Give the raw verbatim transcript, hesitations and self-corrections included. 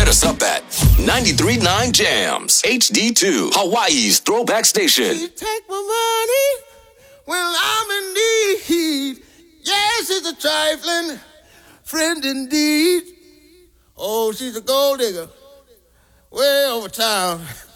Hit us up at ninety-three point nine Jams, H D two, Hawaii's throwback station. You take my money when I'm in need. Yes, it's a trifling friend indeed. Oh, she's a gold digger way over town.